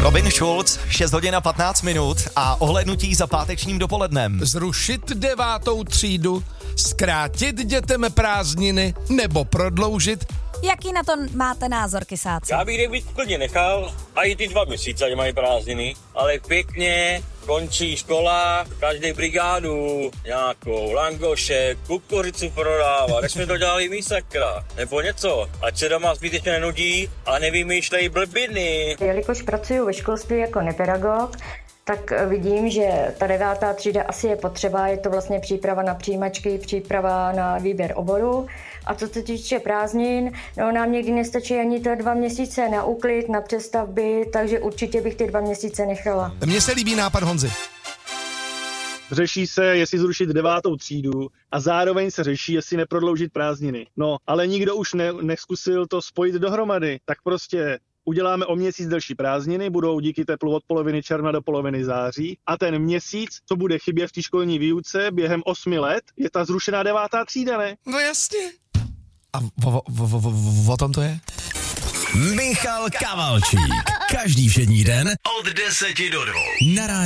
Robin Schulz, 6 hodin a 15 minut a ohlédnutí za pátečním dopolednem. Zrušit 9. třídu, zkrátit dětem prázdniny nebo prodloužit? Jaký na to máte názor, kysáci? Já bych být klidně nechal a i ty 2 měsíce, ať mají prázdniny, ale pěkně končí škola, každý brigádu, nějakou langoše, kukuřicu prodává, tak jsme to dělali my, sakra, nebo něco, ať se doma zbytečně nenudí a nevymýšlej blbiny. Jelikož pracuji ve školství jako nepedagog, tak vidím, že ta 9. třída asi je potřeba, je to vlastně příprava na přijímačky, příprava na výběr oboru. A co se týče prázdnin, no nám někdy nestačí ani to 2 měsíce na úklid, na přestavby, takže určitě bych ty 2 měsíce nechala. Mně se líbí nápad Honzy. Řeší se, jestli zrušit 9. třídu a zároveň se řeší, jestli neprodloužit prázdniny. No, ale nikdo už neskusil to spojit dohromady, tak prostě uděláme o měsíc delší prázdniny, budou díky teplu od poloviny června do poloviny září a ten měsíc, co bude chybět v té školní výuce během 8 let, je ta zrušená 9. třída, ne? No jasně. A o tom to je? Michal Kavalčík. Každý všední den od 10 do 2. Na rádiu.